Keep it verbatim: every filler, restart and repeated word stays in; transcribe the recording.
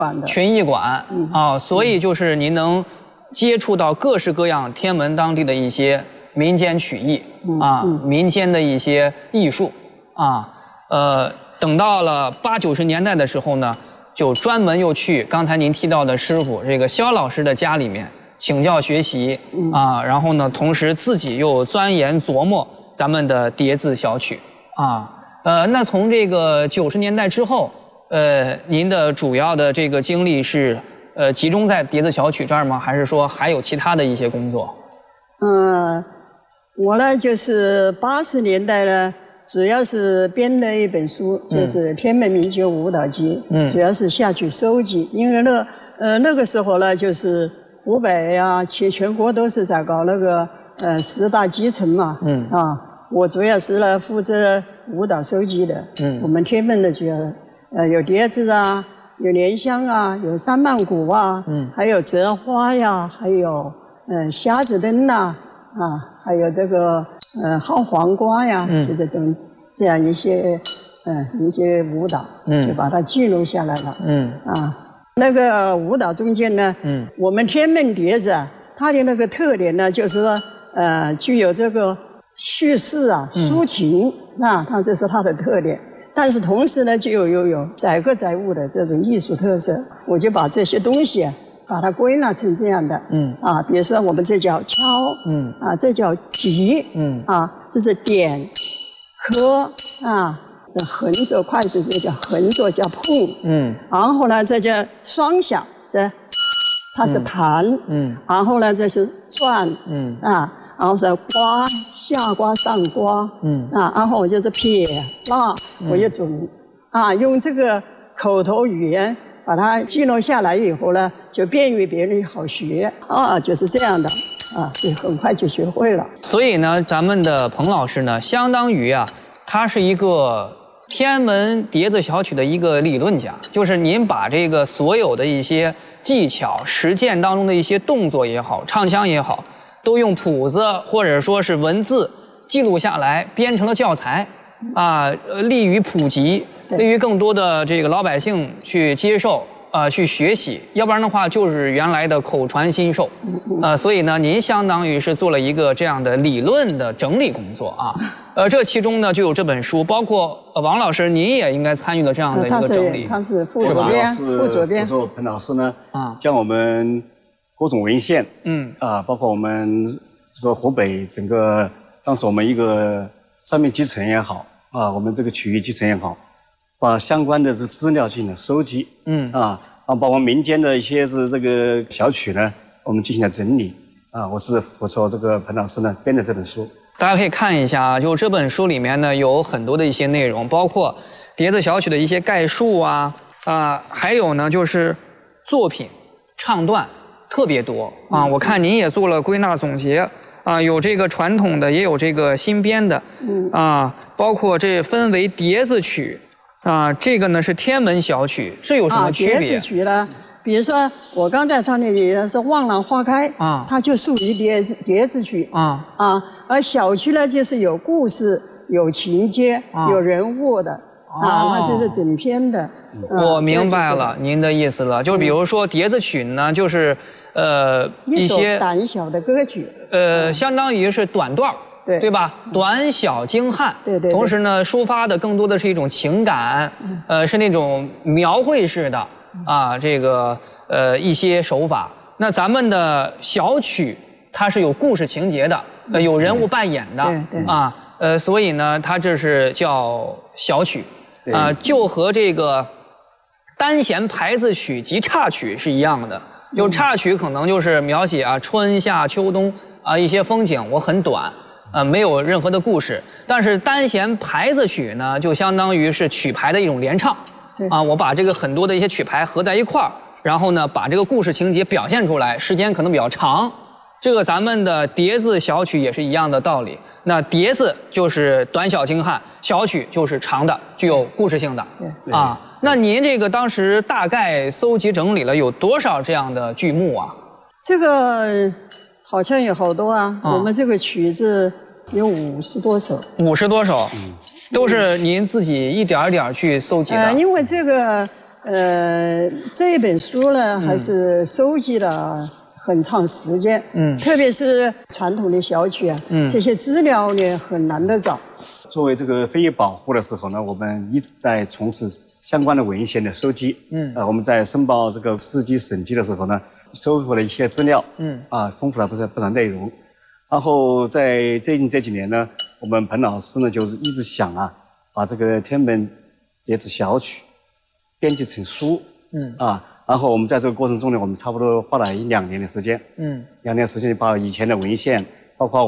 群艺馆、嗯、啊，所以就是您能接触到各式各样天门当地的一些民间曲艺、嗯、啊、嗯，民间的一些艺术啊，呃，等到了八九十年代的时候呢，就专门又去刚才您提到的师傅这个肖老师的家里面请教学习、嗯、啊，然后呢，同时自己又钻研琢磨咱们的叠字小曲啊，呃，那从这个九十年代之后，呃，您的主要的这个精力是呃集中在叠字小曲这儿吗？还是说还有其他的一些工作？ 嗯，我呢就是八十年代呢，主要是编了一本书，就是《天门民间舞蹈集》，嗯，主要是下曲收集。因为那呃那个时候呢，就是湖北呀、啊，全全国都是在搞那个呃十大集成嘛，嗯啊，我主要是呢负责舞蹈收集的，嗯，我们天门的主要呃有叠字啊，有莲香啊，有三曼鼓啊，嗯，还有折花呀，还有呃瞎子灯呐，啊，还有这个呃薅黄瓜呀，嗯，这种这样一些呃一些舞蹈，嗯，就把它记录下来了，嗯啊，那个舞蹈中间呢，嗯，我们天门叠子啊，它的那个特点呢，就是说呃具有这个叙事啊、抒情，嗯，啊，它这是它的特点。但是同时呢，就有有有载歌载舞的这种艺术特色，我就把这些东西啊，把它归纳成这样的，嗯啊，比如说我们这叫敲，嗯啊，这叫击，嗯啊，这是点、磕啊，这横着筷子这叫横着叫碰，嗯，然后呢这叫双响，这它是弹，嗯，然后呢这是转，嗯啊。然后是刮下刮上刮，嗯啊，然后我就是撇捺，我就准啊，用这个口头语言把它记录下来以后呢，就便于别人好学啊，就是这样的啊，就很快就学会了。 所以呢，咱们的彭老师呢，相当于啊，他是一个天门叠字小曲的一个理论家，就是您把这个所有的一些技巧、实践当中的一些动作也好，唱腔也好。都用谱子或者说是文字记录下来，编成了教材，啊，呃，利于普及，利于更多的这个老百姓去接受，啊、呃，去学习。要不然的话，就是原来的口传心授，呃，所以呢，您相当于是做了一个这样的理论的整理工作啊。呃，这其中呢就有这本书，包括呃王老师，您也应该参与了这样的一个整理。 他是他是副主编，副主编。 说彭老师呢，啊，将我们各种文献，嗯啊，包括我们这个湖北整个当时我们一个上面基层也好啊，我们这个曲艺基层也好，把相关的这个资料进行了收集，嗯啊，啊，把我们民间的一些是这个小曲呢，我们进行了整理啊，我是辅佐这个彭老师呢编的这本书。 大家可以看一下啊，就这本书里面呢有很多的一些内容，包括叠字小曲的一些概述啊啊，还有呢就是作品唱段。特别多啊！我看您也做了归纳总结啊，有这个传统的，也有这个新编的，啊，包括这分为叠字曲啊，这个呢是天门小曲，这有什么区别？ 啊、叠字曲呢，比如说我刚才唱的也是望兰花开啊，它就属于叠字叠字曲啊啊，而小曲呢就是有故事、有情节、啊、有人物的啊，它是整篇的。 我明白了您的意思了，就比如说叠字曲呢，就是。呃， 一些短小的歌曲， 呃，相当于是短段，对对吧？短小精悍， 对对。 同时呢，抒发的更多的是一种情感，呃，是那种描绘式的啊，这个呃一些手法。那咱们的小曲，它是有故事情节的，呃，有人物扮演的啊，呃，所以呢，它这是叫小曲啊，就和这个单弦排字曲及插曲是一样的。有插曲可能就是描写啊春夏秋冬啊一些风景，我很短，呃没有任何的故事。但是单弦排字曲呢，就相当于是曲牌的一种联唱，啊，我把这个很多的一些曲牌合在一块儿，然后呢把这个故事情节表现出来，时间可能比较长。这个咱们的叠字小曲也是一样的道理。那叠字就是短小精悍，小曲就是长的，具有故事性的啊。那您这个当时大概搜集整理了有多少这样的剧目啊？ 这个好像有好多啊，啊我们这个曲子有五十多首。 五十多首，嗯，都是您自己一点儿点儿去搜集的。 呃，因为这个呃，这一本书呢，还是收集了很长时间。嗯，特别是传统的小曲啊，嗯，这些资料呢很难得找。 作为这个非遗保护的时候呢，我们一直在从事相关的文献的收集。嗯，呃，我们在申报这个市级省级的时候呢，收获了一些资料。嗯，啊，丰富了不少不少内容。然后在最近这几年呢，我们彭老师呢就是一直想啊，把这个天门叠字小曲编辑成书。嗯，啊，然后我们在这个过程中呢，我们差不多花了一两年的时间。嗯，两年时间把以前的文献，包括